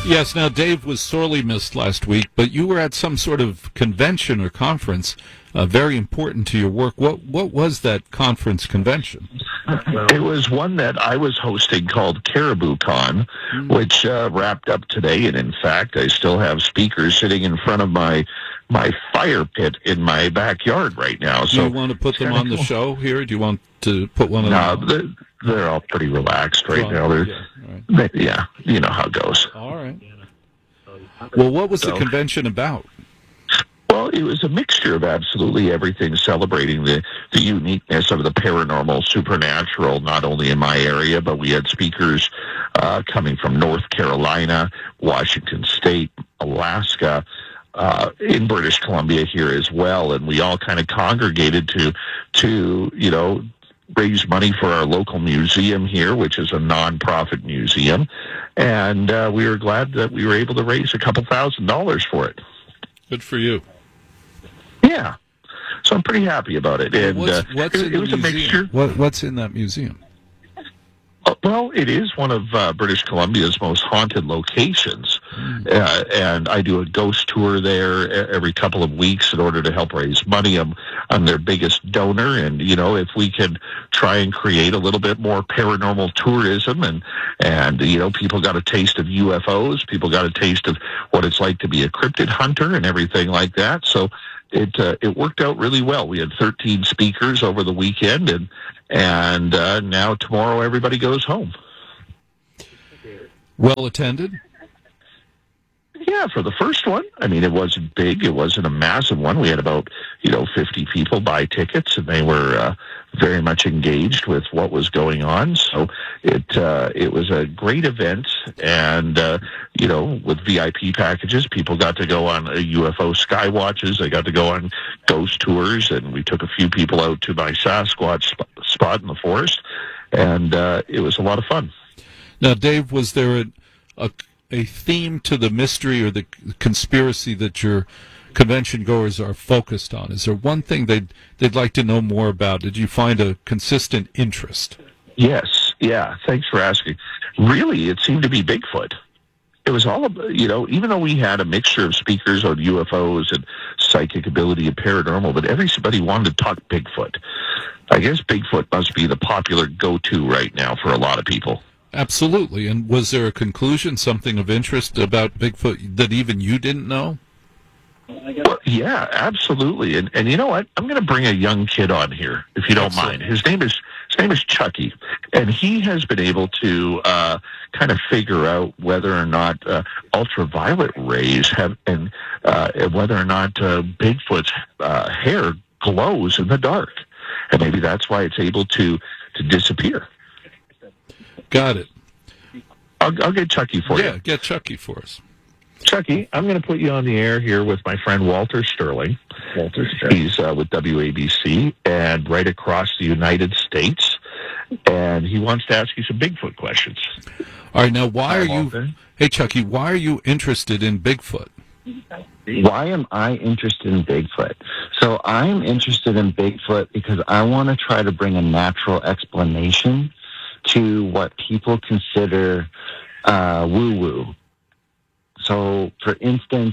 Yes, now Dave was sorely missed last week, but you were at some sort of convention or conference very important to your work. What was that conference convention? It was one that I was hosting called Caribou Con, which wrapped up today, and in fact, I still have speakers sitting in front of my fire pit in my backyard right now. Do you want to put them on the show here? Do you want to put one of them? No, they're all pretty relaxed right now. Yeah, you know how it goes. All right. Well, what was the convention about? Well, it was a mixture of absolutely everything, celebrating the uniqueness of the paranormal, supernatural, not only in my area, but we had speakers coming from North Carolina, Washington State, Alaska, in British Columbia here as well, and we all kind of congregated to raise money for our local museum here, which is a non-profit museum, and we were glad that we were able to raise a couple $1,000s for it. Good for you. Yeah, so I'm pretty happy about it. And it was a mixture. What's in that museum? Well, it is one of British Columbia's most haunted locations, and I do a ghost tour there every couple of weeks in order to help raise money. I'm their biggest donor, and if we can try and create a little bit more paranormal tourism, and people got a taste of UFOs, people got a taste of what it's like to be a cryptid hunter and everything like that. So it worked out really well. We had 13 speakers over the weekend, and now tomorrow everybody goes home. Well attended? Yeah, for the first one. I mean, it wasn't big. It wasn't a massive one. We had about 50 people buy tickets, and they were very much engaged with what was going on. So it was a great event, and with VIP packages, people got to go on UFO sky watches. They got to go on ghost tours, and we took a few people out to my Sasquatch spot in the forest, and it was a lot of fun. Now, Dave, was there a theme to the mystery or the conspiracy that your convention goers are focused on? Is there one thing they'd like to know more about? Did you find a consistent interest? Yes. Yeah. Thanks for asking. Really, it seemed to be Bigfoot. It was all about, even though we had a mixture of speakers on UFOs and psychic ability and paranormal, but everybody wanted to talk Bigfoot. I guess Bigfoot must be the popular go-to right now for a lot of people. Absolutely. And was there a conclusion, something of interest about Bigfoot that even you didn't know? Well, yeah, absolutely. And you know what? I'm going to bring a young kid on here, if you don't mind. His name is Chucky, and he has been able to kind of figure out whether or not ultraviolet rays have, and whether or not Bigfoot's hair glows in the dark, and maybe that's why it's able to disappear. Got it. I'll get Chucky for you. Yeah, get Chucky for us. Chucky, I'm going to put you on the air here with my friend Walter Sterling. He's with WABC and right across the United States, and he wants to ask you some Bigfoot questions. All right, now Hey, Chucky, why are you interested in Bigfoot? Why am I interested in Bigfoot? So I'm interested in Bigfoot because I want to try to bring a natural explanation to what people consider woo-woo. So, for instance,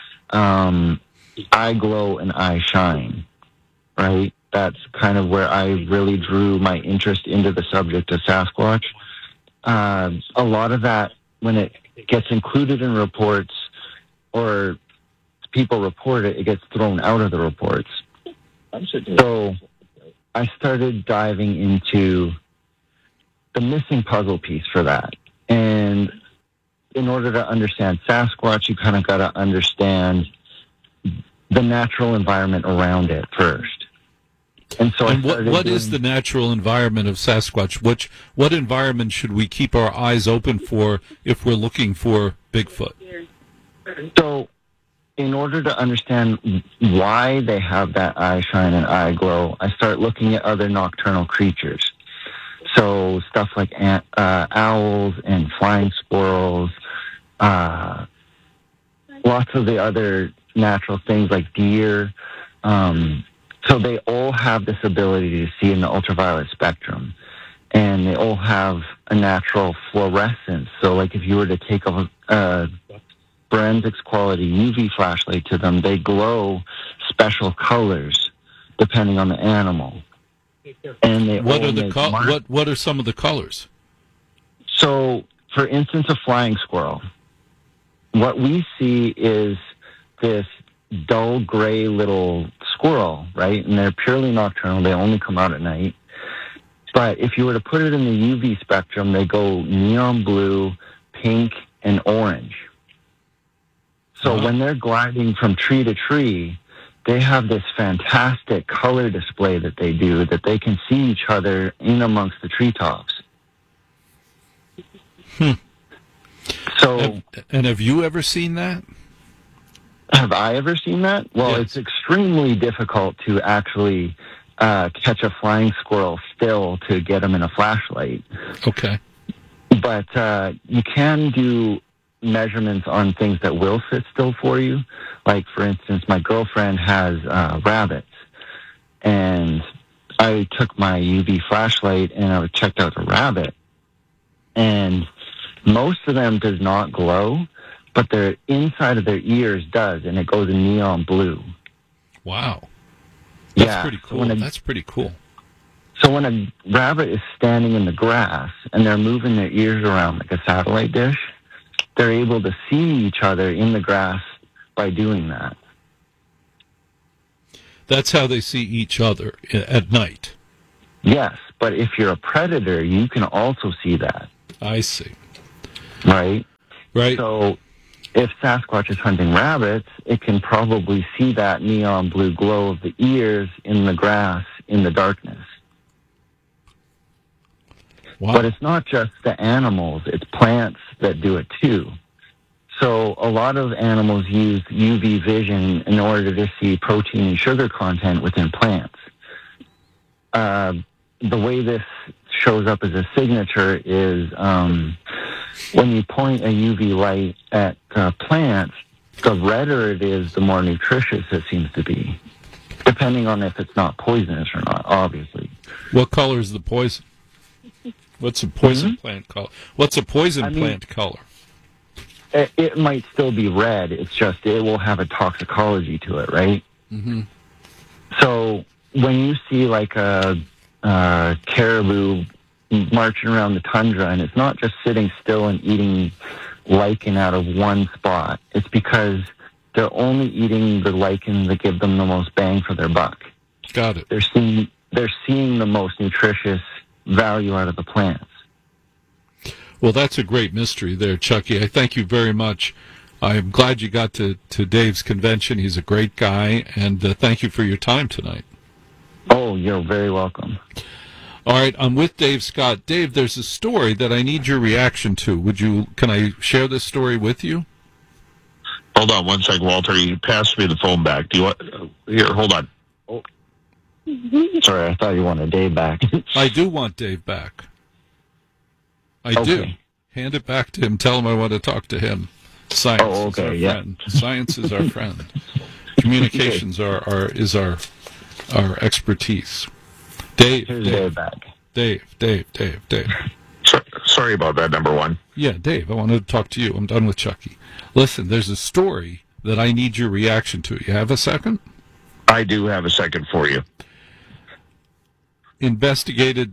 I glow and I shine, right? That's kind of where I really drew my interest into the subject of Sasquatch. A lot of that, when it gets included in reports or people report it, it gets thrown out of the reports. So I started diving into the missing puzzle piece for that. And in order to understand Sasquatch, you kind of got to understand the natural environment around it first. And so what is the natural environment of Sasquatch? What environment should we keep our eyes open for if we're looking for Bigfoot? So in order to understand why they have that eye shine and eye glow, I start looking at other nocturnal creatures. So stuff like owls and flying squirrels, lots of the other natural things like deer. So they all have this ability to see in the ultraviolet spectrum, and they all have a natural fluorescence. So, like if you were to take a forensics quality UV flashlight to them, they glow special colors depending on the animal. And they What all are the make what are some of the colors? So, for instance, a flying squirrel. What we see is this dull gray little squirrel, right? And they're purely nocturnal. They only come out at night. But if you were to put it in the UV spectrum, they go neon blue, pink, and orange. So when they're gliding from tree to tree, they have this fantastic color display that they do, that they can see each other in amongst the treetops. So, And have you ever seen that? have I ever seen that? Well, Yes. It's extremely difficult to actually catch a flying squirrel still to get them in a flashlight. Okay. But you can do measurements on things that will sit still for you. Like, for instance, my girlfriend has rabbits, and I took my UV flashlight and I checked out the rabbit, and most of them does not glow, but the inside of their ears does, and it goes in neon blue. Wow. That's Yeah, pretty so cool. when a- That's pretty cool. So when a rabbit is standing in the grass and they're moving their ears around like a satellite dish, they're able to see each other in the grass by doing that. That's how they see each other at night. Yes, but if you're a predator, you can also see that, I see. right? Right. So if Sasquatch is hunting rabbits, it can probably see that neon blue glow of the ears in the grass in the darkness. Wow. But it's not just the animals, it's plants that do it too. So a lot of animals use UV vision in order to see protein and sugar content within plants. The way this shows up as a signature is when you point a UV light at plants, the redder it is, the more nutritious it seems to be, depending on if it's not poisonous or not, obviously. What color is the poison? What's a poison plant color? What's a poison plant color? It might still be red. It's just it will have a toxicology to it, right? Mm-hmm. So when you see like a caribou marching around the tundra, and it's not just sitting still and eating lichen out of one spot, it's because they're only eating the lichen that give them the most bang for their buck. Got it. They're seeing the most nutritious value out of the plants. Well, that's a great mystery there, Chucky. I thank you very much. I'm glad you got to Dave's convention. He's a great guy, and thank you for your time tonight. Oh, you're very welcome. All right, I'm with Dave Scott. Dave, there's a story that I need your reaction to. Can I share this story with you? Hold on one second, Walter. You passed me the phone back. Do you want? Here, hold on. Sorry, I thought you wanted Dave back. I do want Dave back. I do. Okay. Hand it back to him. Tell him I want to talk to him. Science is our friend. Science is our friend. Communications is our expertise. Dave, Here's Dave back. Dave. Sorry about that, number one. Yeah, Dave, I wanted to talk to you. I'm done with Chucky. Listen, there's a story that I need your reaction to. You have a second? I do have a second for you. An investigator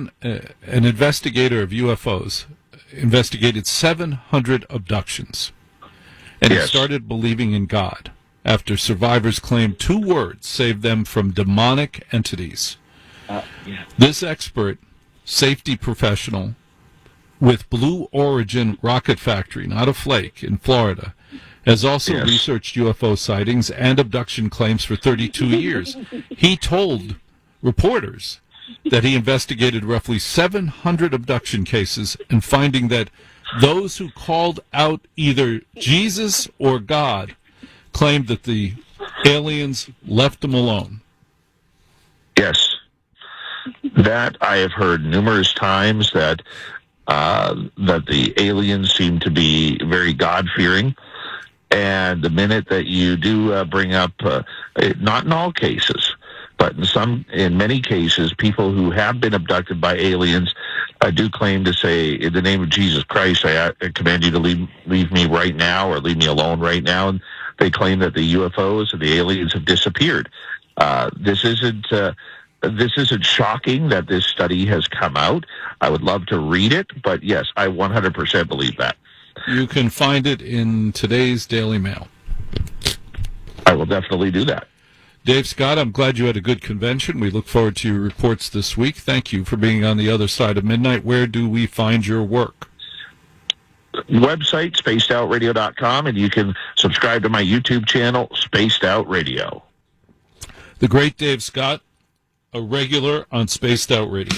of UFOs investigated 700 abductions, and he Yes. started believing in God after survivors claimed 2 words saved them from demonic entities. This expert, safety professional with Blue Origin Rocket Factory, not a flake, in Florida, has also Yes. researched UFO sightings and abduction claims for 32 years. He told reporters that he investigated roughly 700 abduction cases and finding that those who called out either Jesus or God claimed that the aliens left them alone. Yes. That I have heard numerous times that the aliens seem to be very God-fearing. And the minute that you do bring up, not in all cases, but in many cases, people who have been abducted by aliens I do claim to say, in the name of Jesus Christ, I command you to leave me right now, or leave me alone right now. And they claim that the UFOs and the aliens have disappeared. This isn't shocking that this study has come out. I would love to read it, but yes, I 100% believe that. You can find it in today's Daily Mail. I will definitely do that. Dave Scott, I'm glad you had a good convention. We look forward to your reports this week. Thank you for being on the other side of midnight. Where do we find your work? Website, spacedoutradio.com, and you can subscribe to my YouTube channel, Spaced Out Radio. The great Dave Scott, a regular on Spaced Out Radio.